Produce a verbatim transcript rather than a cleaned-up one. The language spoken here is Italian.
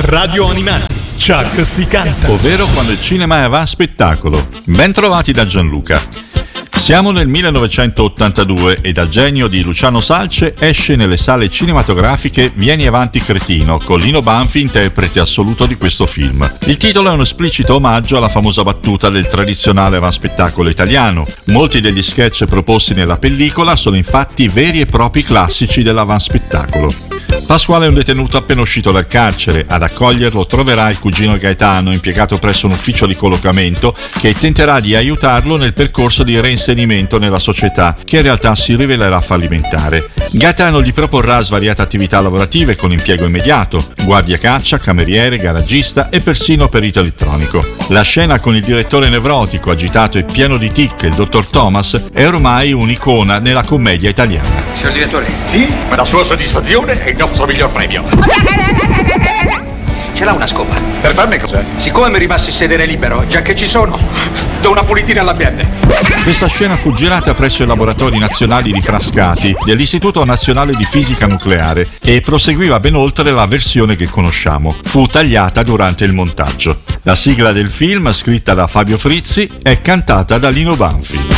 Radio Animati. Chuck si canta. Ovvero quando il cinema è avanspettacolo. Ben trovati da Gianluca. Siamo nel millenovecentottantadue e dal genio di Luciano Salce esce nelle sale cinematografiche Vieni avanti cretino, con Lino Banfi interprete assoluto di questo film. Il titolo è un esplicito omaggio alla famosa battuta del tradizionale avanspettacolo italiano. Molti degli sketch proposti nella pellicola sono infatti veri e propri classici dell'avanspettacolo. Pasquale è un detenuto appena uscito dal carcere. Ad accoglierlo troverà il cugino Gaetano, impiegato presso un ufficio di collocamento, che tenterà di aiutarlo nel percorso di reinserimento nella società, che in realtà si rivelerà fallimentare. Gaetano gli proporrà svariate attività lavorative con impiego immediato: guardia caccia, cameriere, garagista e persino perito elettronico. La scena con il direttore nevrotico, agitato e pieno di tic, il dottor Thomas, è ormai un'icona nella commedia italiana. Signor direttore? Sì, ma la sua soddisfazione è il nostro miglior premio. Ce l'ha una scopa? Per farne cos'è? Siccome mi è rimasto il sedere libero, già che ci sono, do una pulitina all'ambiente. Questa scena fu girata presso i laboratori nazionali di Frascati dell'Istituto Nazionale di Fisica Nucleare e proseguiva ben oltre la versione che conosciamo. Fu tagliata durante il montaggio. La sigla del film, scritta da Fabio Frizzi, è cantata da Lino Banfi.